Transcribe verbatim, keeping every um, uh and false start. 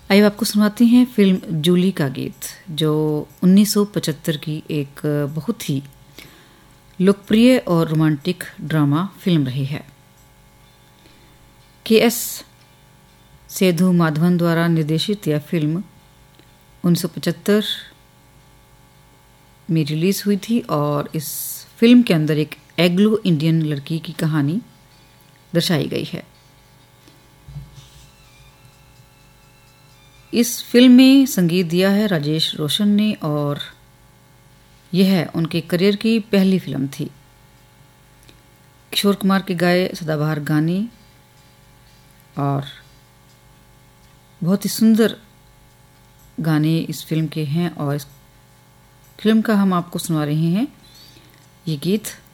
आइए आपको सुनाती हैं फिल्म जूली का गीत, जो उन्नीस सौ पचहत्तर की एक बहुत ही लोकप्रिय और रोमांटिक ड्रामा फिल्म रही है। के एस सेधु माधवन द्वारा निर्देशित यह फिल्म उन्नीस सौ पचहत्तर में रिलीज हुई थी और इस फिल्म के अंदर एक एग्लो इंडियन लड़की की कहानी दर्शाई गई है। इस फिल्म में संगीत दिया है राजेश रोशन ने और यह उनके करियर की पहली फिल्म थी। किशोर कुमार के गाए सदाबहार गाने और बहुत ही सुंदर गाने इस फिल्म के हैं और इस फिल्म का हम आपको सुना रहे हैं ये गीत